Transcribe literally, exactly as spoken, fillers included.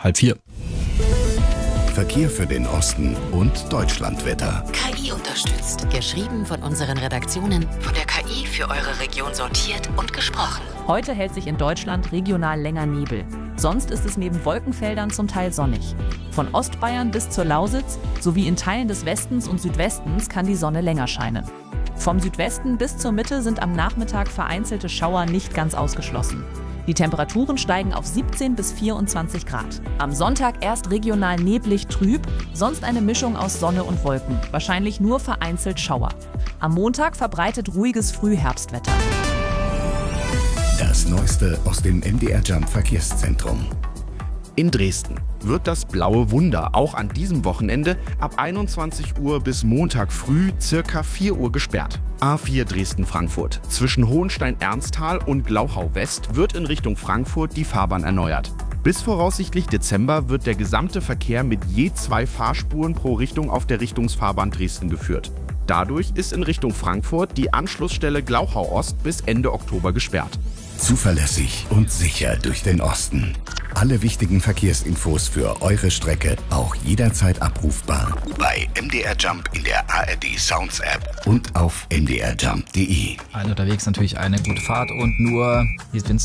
halb vier. Verkehr für den Osten und Deutschlandwetter. K I unterstützt. Geschrieben von unseren Redaktionen, von der K I für eure Region sortiert und gesprochen. Heute hält sich in Deutschland regional länger Nebel. Sonst ist es neben Wolkenfeldern zum Teil sonnig. Von Ostbayern bis zur Lausitz sowie in Teilen des Westens und Südwestens kann die Sonne länger scheinen. Vom Südwesten bis zur Mitte sind am Nachmittag vereinzelte Schauer nicht ganz ausgeschlossen. Die Temperaturen steigen auf siebzehn bis vierundzwanzig Grad. Am Sonntag erst regional neblig trüb, sonst eine Mischung aus Sonne und Wolken, wahrscheinlich nur vereinzelt Schauer. Am Montag verbreitet ruhiges Frühherbstwetter. Das Neueste aus dem M D R Jump Verkehrszentrum. In Dresden wird das Blaue Wunder auch an diesem Wochenende ab einundzwanzig Uhr bis Montag früh circa vier Uhr gesperrt. A vier Dresden-Frankfurt. Zwischen Hohenstein-Ernsthal und Glauchau-West wird in Richtung Frankfurt die Fahrbahn erneuert. Bis voraussichtlich Dezember wird der gesamte Verkehr mit je zwei Fahrspuren pro Richtung auf der Richtungsfahrbahn Dresden geführt. Dadurch ist in Richtung Frankfurt die Anschlussstelle Glauchau Ost bis Ende Oktober gesperrt. Zuverlässig und sicher durch den Osten. Alle wichtigen Verkehrsinfos für eure Strecke auch jederzeit abrufbar bei M D R Jump in der A R D Sounds App und auf m d r jump punkt d e. Allen unterwegs natürlich eine gute Fahrt und nur, hier ist Vince